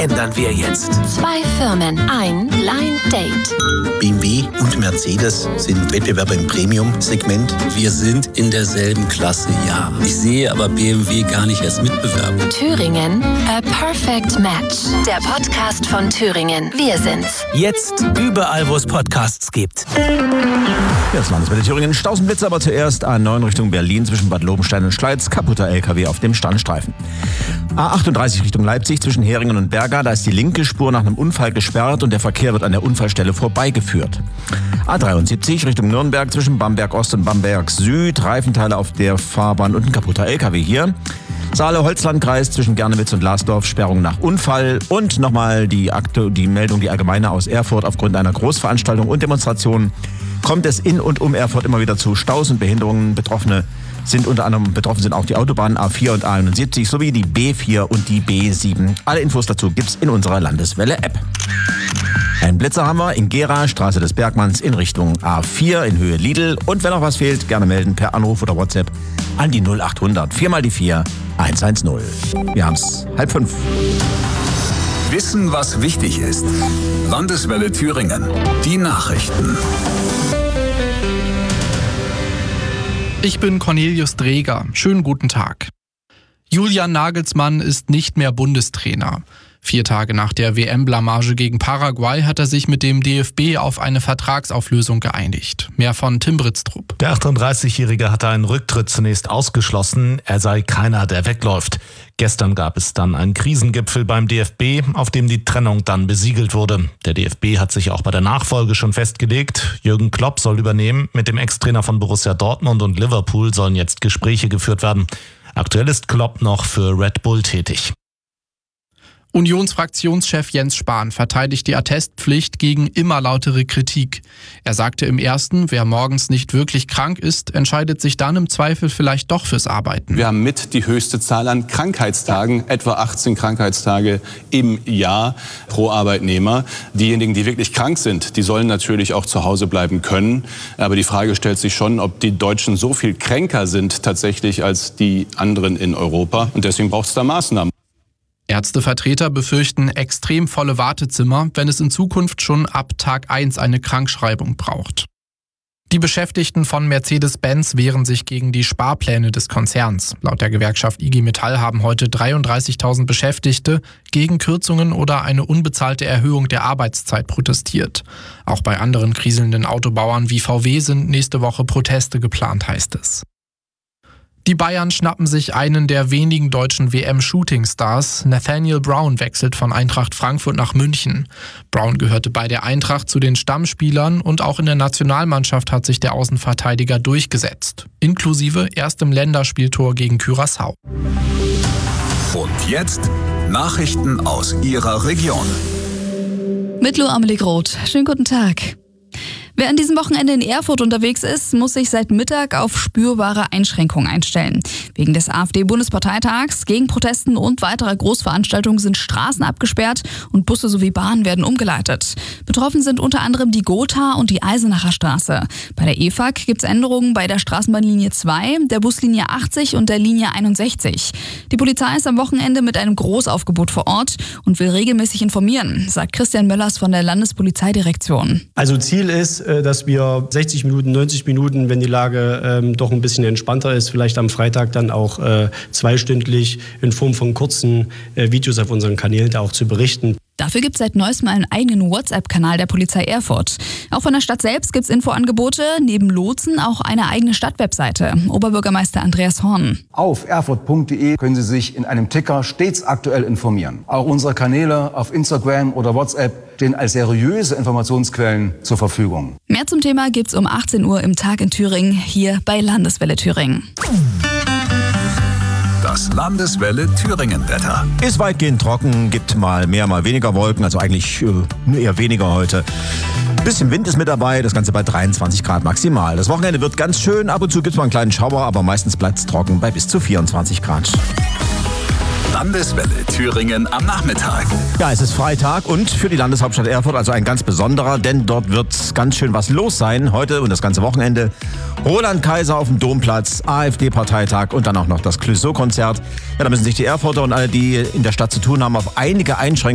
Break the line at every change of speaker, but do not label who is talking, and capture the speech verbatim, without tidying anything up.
ändern wir jetzt.
Zwei Firmen, ein Blind Date.
B M W und Mercedes sind Wettbewerber im Premium-Segment.
Wir sind in derselben Klasse, ja. Ich sehe aber B M W gar nicht als Mitbewerber.
Thüringen, a perfect match. Der Podcast von Thüringen. Wir sind's.
Jetzt überall, wo es Podcasts gibt.
Ja, das Landeswelle Thüringen. Stausenblitze, aber zuerst A neun Richtung Berlin zwischen Bad Lobenstein und Schleiz. Kaputter L K W auf dem Standstreifen. A achtunddreißig Richtung Leipzig zwischen Heringen und Berga. Da ist die linke Spur nach einem Unfall gesperrt und der Verkehr wird an der Unfallstelle vorbeigeführt. A dreiundsiebzig Richtung Nürnberg zwischen Bamberg Ost und Bamberg Süd. Reifenteile auf der Fahrbahn und ein kaputter L K W hier. Saale-Holzlandkreis zwischen Gernewitz und Lasdorf, Sperrung nach Unfall. Und nochmal die, Akte, die Meldung, die allgemeine aus Erfurt. Aufgrund einer Großveranstaltung und Demonstration kommt es in und um Erfurt immer wieder zu Staus und Behinderungen. Betroffene sind unter anderem betroffen sind auch die Autobahnen A vier und A einundsiebzig sowie die B vier und die B sieben. Alle Infos dazu gibt's in unserer Landeswelle-App. Einen Blitzer haben wir in Gera, Straße des Bergmanns in Richtung A vier in Höhe Lidl. Und wenn noch was fehlt, gerne melden per Anruf oder WhatsApp an die null achthundert vier mal die vier eins eins null. Wir haben's halb fünf.
Wissen, was wichtig ist. Landeswelle Thüringen. Die Nachrichten.
Ich bin Cornelius Dreger. Schönen guten Tag. Julian Nagelsmann ist nicht mehr Bundestrainer. Vier Tage nach der W M-Blamage gegen Paraguay hat er sich mit dem D F B auf eine Vertragsauflösung geeinigt. Mehr von Tim Britztrup.
Der achtunddreißigjährige hatte einen Rücktritt zunächst ausgeschlossen. Er sei keiner, der wegläuft. Gestern gab es dann einen Krisengipfel beim D F B, auf dem die Trennung dann besiegelt wurde. Der D F B hat sich auch bei der Nachfolge schon festgelegt. Jürgen Klopp soll übernehmen. Mit dem Ex-Trainer von Borussia Dortmund und Liverpool sollen jetzt Gespräche geführt werden. Aktuell ist Klopp noch für Red Bull tätig.
Unionsfraktionschef Jens Spahn verteidigt die Attestpflicht gegen immer lautere Kritik. Er sagte im ersten, wer morgens nicht wirklich krank ist, entscheidet sich dann im Zweifel vielleicht doch fürs Arbeiten.
Wir haben mit die höchste Zahl an Krankheitstagen, etwa achtzehn Krankheitstage im Jahr pro Arbeitnehmer. Diejenigen, die wirklich krank sind, die sollen natürlich auch zu Hause bleiben können. Aber die Frage stellt sich schon, ob die Deutschen so viel kränker sind tatsächlich als die anderen in Europa. Und deswegen braucht es da Maßnahmen.
Ärztevertreter befürchten extrem volle Wartezimmer, wenn es in Zukunft schon ab Tag eins eine Krankschreibung braucht. Die Beschäftigten von Mercedes-Benz wehren sich gegen die Sparpläne des Konzerns. Laut der Gewerkschaft I G Metall haben heute dreiunddreißigtausend Beschäftigte gegen Kürzungen oder eine unbezahlte Erhöhung der Arbeitszeit protestiert. Auch bei anderen kriselnden Autobauern wie V W sind nächste Woche Proteste geplant, heißt es. Die Bayern schnappen sich einen der wenigen deutschen W M-Shooting-Stars. Nathaniel Brown wechselt von Eintracht Frankfurt nach München. Brown gehörte bei der Eintracht zu den Stammspielern und auch in der Nationalmannschaft hat sich der Außenverteidiger durchgesetzt. Inklusive erstem Länderspieltor gegen Curaçao.
Und jetzt Nachrichten aus Ihrer Region.
Mit Lo Amelie Groth. Schönen guten Tag. Wer an diesem Wochenende in Erfurt unterwegs ist, muss sich seit Mittag auf spürbare Einschränkungen einstellen. Wegen des AfD-Bundesparteitags, Gegenprotesten und weiterer Großveranstaltungen sind Straßen abgesperrt und Busse sowie Bahnen werden umgeleitet. Betroffen sind unter anderem die Gotha und die Eisenacher Straße. Bei der E F A G gibt es Änderungen bei der Straßenbahnlinie zwei, der Buslinie achtzig und der Linie einundsechzig. Die Polizei ist am Wochenende mit einem Großaufgebot vor Ort und will regelmäßig informieren, sagt Christian Möllers von der Landespolizeidirektion.
Also Ziel ist, dass wir sechzig Minuten, neunzig Minuten, wenn die Lage ähm, doch ein bisschen entspannter ist, vielleicht am Freitag dann auch äh, zweistündlich in Form von kurzen äh, Videos auf unseren Kanälen da auch zu berichten.
Dafür gibt es seit neuestem einen eigenen WhatsApp-Kanal der Polizei Erfurt. Auch von der Stadt selbst gibt es Infoangebote, neben Lotsen auch eine eigene Stadtwebseite. Oberbürgermeister Andreas Horn.
Auf erfurt punkt de können Sie sich in einem Ticker stets aktuell informieren. Auch unsere Kanäle auf Instagram oder WhatsApp stehen als seriöse Informationsquellen zur Verfügung.
Mehr zum Thema gibt's um achtzehn Uhr im Tag in Thüringen, hier bei Landeswelle Thüringen.
Das Landeswelle Thüringen-Wetter.
Ist weitgehend trocken, gibt mal mehr, mal weniger Wolken, also eigentlich äh, eher weniger heute. Bisschen Wind ist mit dabei, das Ganze bei dreiundzwanzig Grad maximal. Das Wochenende wird ganz schön, ab und zu gibt es mal einen kleinen Schauer, aber meistens bleibt es trocken bei bis zu vierundzwanzig Grad.
Landeswelle Thüringen am Nachmittag.
Ja, es ist Freitag und für die Landeshauptstadt Erfurt also ein ganz besonderer, denn dort wird ganz schön was los sein. Heute und das ganze Wochenende. Roland Kaiser auf dem Domplatz, AfD-Parteitag und dann auch noch das Clouseau-Konzert. Ja, da müssen sich die Erfurter und alle, die in der Stadt zu tun haben, auf einige Einschränkungen